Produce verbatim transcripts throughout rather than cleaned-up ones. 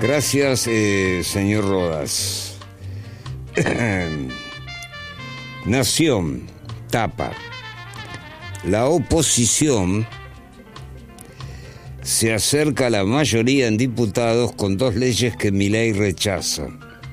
Gracias, eh, señor Rodas. Nación, tapa. La oposición se acerca a la mayoría en diputados con dos leyes que Milei rechaza.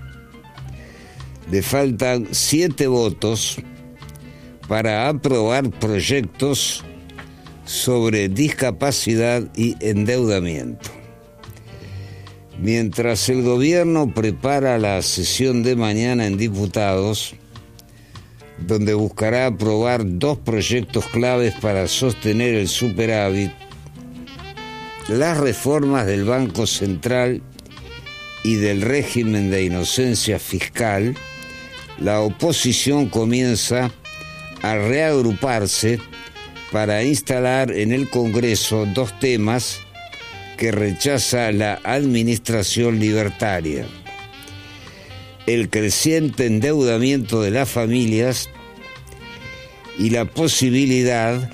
Le faltan siete votos para aprobar proyectos sobre discapacidad y endeudamiento. Mientras el gobierno prepara la sesión de mañana en diputados, donde buscará aprobar dos proyectos claves para sostener el superávit, las reformas del Banco Central y del régimen de inocencia fiscal, la oposición comienza a reagruparse para instalar en el Congreso dos temas que rechaza la administración libertaria: el creciente endeudamiento de las familias y la posibilidad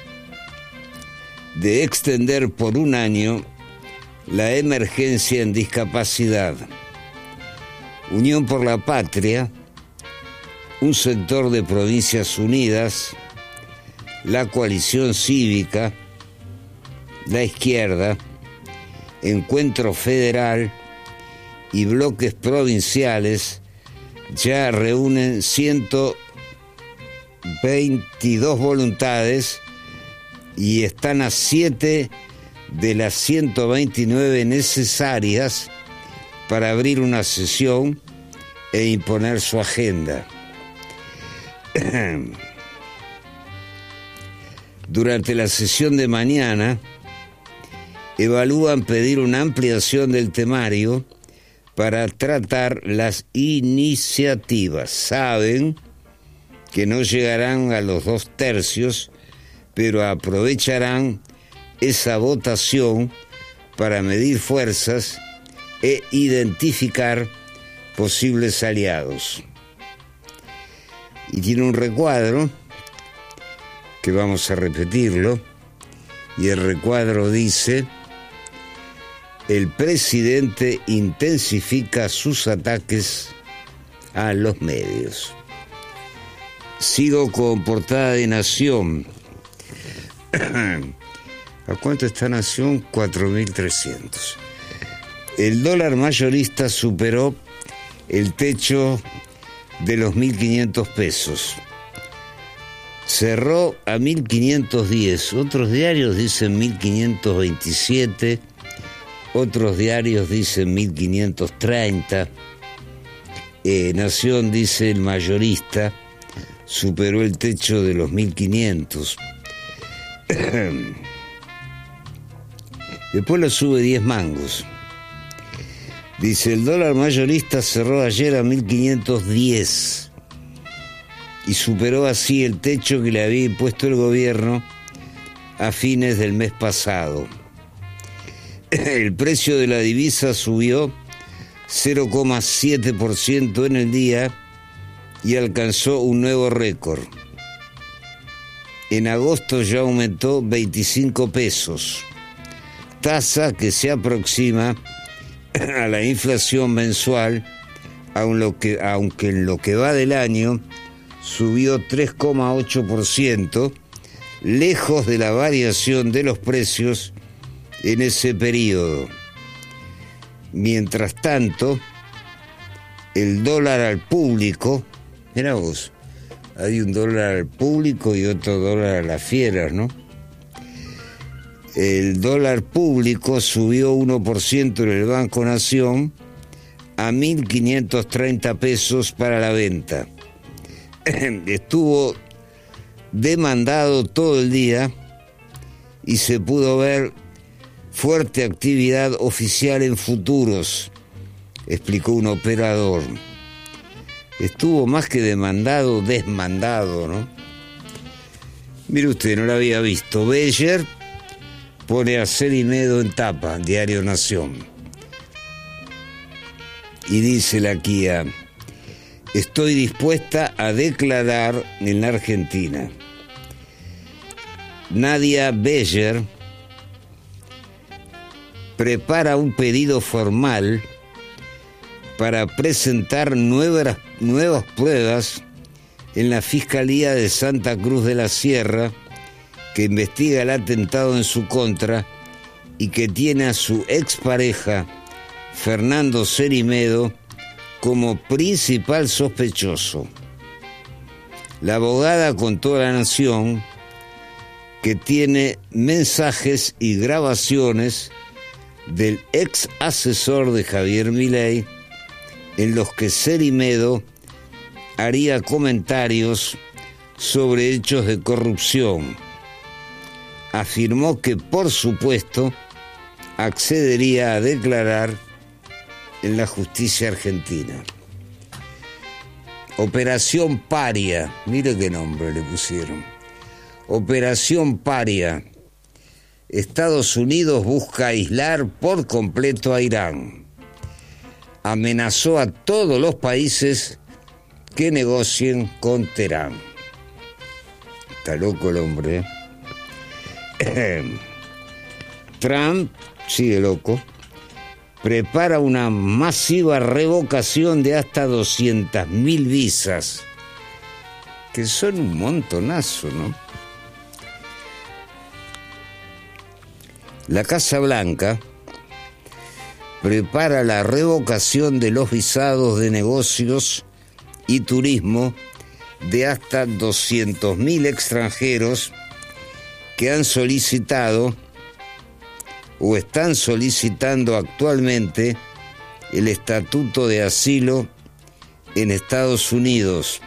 de extender por un año la emergencia en discapacidad. Unión por la Patria, un sector de Provincias Unidas, la Coalición Cívica, la Izquierda, Encuentro Federal y bloques provinciales ya reúnen ciento veintidós voluntades y están a siete de las ciento veintinueve necesarias para abrir una sesión e imponer su agenda. Durante la sesión de mañana evalúan pedir una ampliación del temario para tratar las iniciativas. Saben que no llegarán a los dos tercios, pero aprovecharán esa votación para medir fuerzas e identificar posibles aliados. Y tiene un recuadro que vamos a repetirlo, y el recuadro dice: el presidente intensifica sus ataques a los medios. Sigo con portada de Nación. ¿A cuánto está Nación? cuatro mil trescientos. El dólar mayorista superó el techo de los mil quinientos pesos. Cerró a mil quinientos diez. Otros diarios dicen mil quinientos veintisiete. Otros diarios dicen mil quinientos treinta. Eh, Nación dice el mayorista superó el techo de los mil quinientos. Después lo sube diez mangos. Dice: el dólar mayorista cerró ayer a mil quinientos diez y superó así el techo que le había impuesto el gobierno a fines del mes pasado. El precio de la divisa subió cero coma siete por ciento en el día y alcanzó un nuevo récord. En agosto ya aumentó veinticinco pesos, tasa que se aproxima a la inflación mensual, aunque, aunque en lo que va del año subió tres coma ocho por ciento, lejos de la variación de los precios en ese periodo. Mientras tanto, el dólar al público, mira vos, hay un dólar al público y otro dólar a las fieras, ¿no? El dólar público subió uno por ciento en el Banco Nación a mil quinientos treinta pesos para la venta. Estuvo demandado todo el día y se pudo ver fuerte actividad oficial en futuros, explicó un operador. Estuvo más que demandado, desmandado, ¿no? Mire usted, no lo había visto. Beyer pone a Cerimedo en tapa, Diario Nación. Y dice la Kia: estoy dispuesta a declarar en la Argentina. Nadia Beyer prepara un pedido formal para presentar nuevas, nuevas pruebas en la Fiscalía de Santa Cruz de la Sierra, que investiga el atentado en su contra y que tiene a su expareja, Fernando Cerimedo, como principal sospechoso. La abogada contó a La Nación que tiene mensajes y grabaciones del ex asesor de Javier Milei en los que Cerimedo haría comentarios sobre hechos de corrupción. Afirmó que, por supuesto, accedería a declarar en la justicia argentina. Operación Paria, mire qué nombre le pusieron. Operación Paria. Estados Unidos busca aislar por completo a Irán. Amenazó a todos los países que negocien con Teherán. Está loco el hombre, ¿eh? Trump, sigue loco, prepara una masiva revocación de hasta doscientas mil visas, que son un montonazo, ¿no? La Casa Blanca prepara la revocación de los visados de negocios y turismo de hasta doscientos mil extranjeros que han solicitado o están solicitando actualmente el estatuto de asilo en Estados Unidos,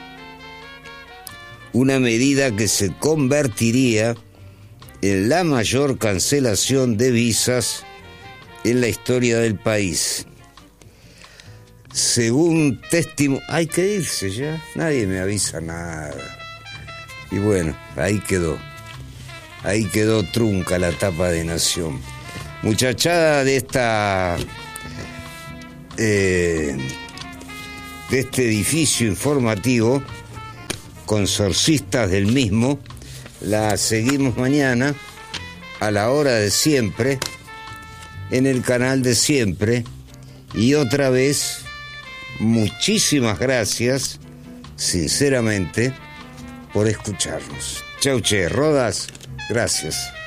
una medida que se convertiría en la mayor cancelación de visas en la historia del país. Según testimonio... Hay que irse ya, nadie me avisa nada. Y bueno, ahí quedó. Ahí quedó trunca la tapa de Nación. Muchachada de esta... Eh, de este edificio informativo, consorcistas del mismo, la seguimos mañana a la hora de siempre, en el canal de siempre, y otra vez, muchísimas gracias, sinceramente, por escucharnos. Chau, che, Rodas, gracias.